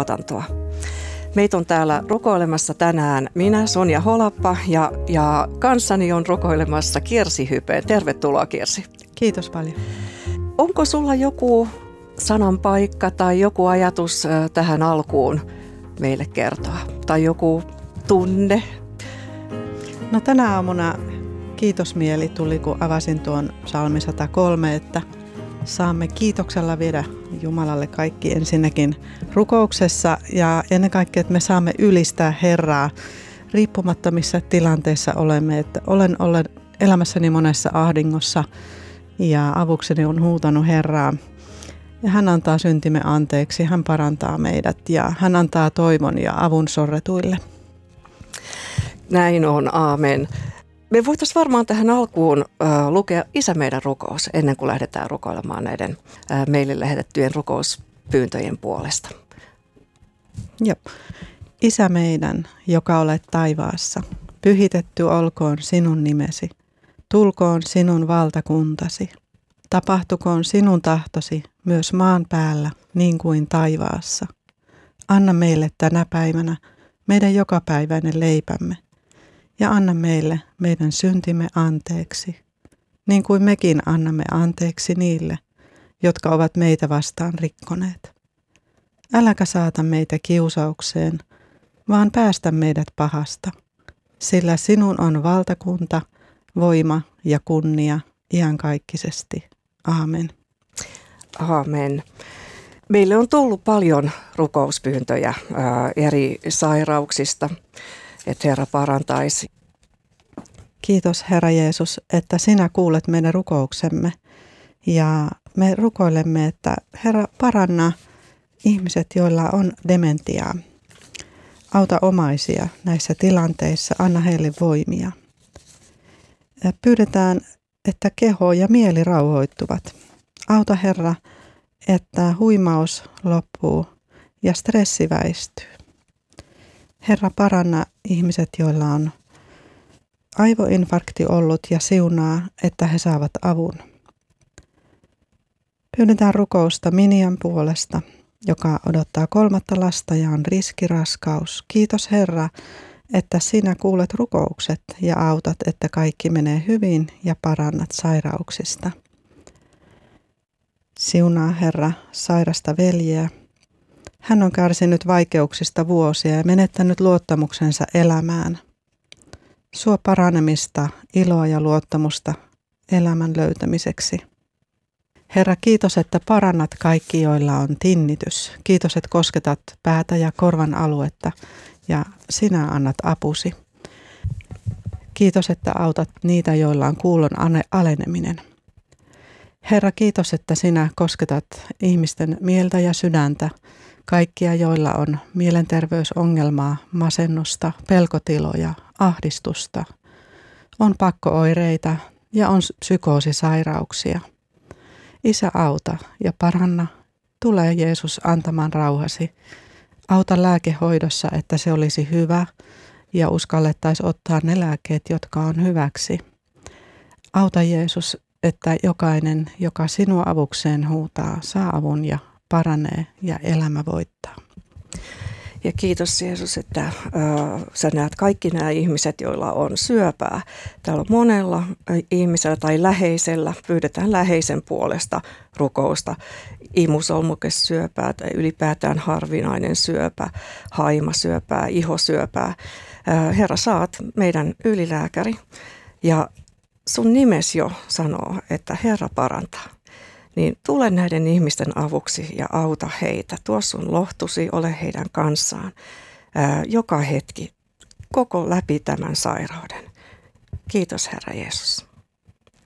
tuotantoa. Meitä on täällä rukoilemassa tänään minä, Sonja Holappa, ja kanssani on rukoilemassa Kirsi Hypeen. Tervetuloa, Kirsi. Kiitos paljon. Onko sulla joku sananpaikka tai joku ajatus tähän alkuun meille kertoa? Tai joku tunne? No tänä aamuna kiitosmieli tuli, kun avasin tuon psalmi 103, että saamme kiitoksella viedä Jumalalle kaikki ensinnäkin rukouksessa ja ennen kaikkea, että me saamme ylistää Herraa riippumatta missä tilanteessa olemme. Että olen elämässäni monessa ahdingossa ja avukseni on huutanut Herraa. Ja hän antaa syntimme anteeksi, hän parantaa meidät ja hän antaa toivon ja avun sorretuille. Näin on, aamen. Me voitaisiin varmaan tähän alkuun lukea Isä meidän rukous ennen kuin lähdetään rukoilemaan näiden meille lähetettyjen rukouspyyntöjen puolesta. Joo. Isä meidän, joka olet taivaassa, pyhitetty olkoon sinun nimesi, tulkoon sinun valtakuntasi, tapahtukoon sinun tahtosi myös maan päällä niin kuin taivaassa. Anna meille tänä päivänä meidän jokapäiväinen leipämme. Ja anna meille meidän syntimme anteeksi, niin kuin mekin annamme anteeksi niille, jotka ovat meitä vastaan rikkoneet. Äläkä saata meitä kiusaukseen, vaan päästä meidät pahasta, sillä sinun on valtakunta, voima ja kunnia iankaikkisesti. Aamen. Aamen. Meille on tullut paljon rukouspyyntöjä eri sairauksista, että Herra parantaisi. Kiitos Herra Jeesus, että sinä kuulet meidän rukouksemme ja me rukoilemme, että Herra paranna ihmiset, joilla on dementiaa. Auta omaisia näissä tilanteissa, anna heille voimia. Ja pyydetään, että keho ja mieli rauhoittuvat. Auta Herra, että huimaus loppuu ja stressi väistyy. Herra paranna ihmiset, joilla on aivoinfarkti ollut ja siunaa, että he saavat avun. Pyydetään rukousta Minian puolesta, joka odottaa 3. lasta ja on riskiraskaus. Kiitos Herra, että sinä kuulet rukoukset ja autat, että kaikki menee hyvin ja parannat sairauksista. Siunaa Herra sairasta veljeä. Hän on kärsinyt vaikeuksista vuosia ja menettänyt luottamuksensa elämään. Suo paranemista, iloa ja luottamusta elämän löytämiseksi. Herra, kiitos, että parannat kaikki, joilla on tinnitys. Kiitos, että kosketat päätä ja korvan aluetta ja sinä annat apusi. Kiitos, että autat niitä, joilla on kuulon aleneminen. Herra, kiitos, että sinä kosketat ihmisten mieltä ja sydäntä, kaikkia, joilla on mielenterveysongelmaa, masennusta, pelkotiloja, ahdistusta, on pakkooireita ja on psykoosisairauksia. Isä, auta ja paranna. Tule Jeesus antamaan rauhasi. Auta lääkehoidossa, että se olisi hyvä ja uskallettaisiin ottaa ne lääkkeet, jotka on hyväksi. Auta Jeesus, että jokainen, joka sinua avukseen huutaa, saa avun ja paranee ja elämä voittaa. Ja kiitos Jeesus, että sä näet kaikki nämä ihmiset, joilla on syöpää. Täällä on monella ihmisellä tai läheisellä, pyydetään läheisen puolesta rukousta. Imusolmukesyöpää tai ylipäätään harvinainen syöpä, haimasyöpää, ihosyöpää. Herra, saat meidän ylilääkäri ja sun nimes jo sanoo, että Herra parantaa. Niin tule näiden ihmisten avuksi ja auta heitä. Tuo sun lohtusi, ole heidän kanssaan joka hetki, koko läpi tämän sairauden. Kiitos Herra Jeesus.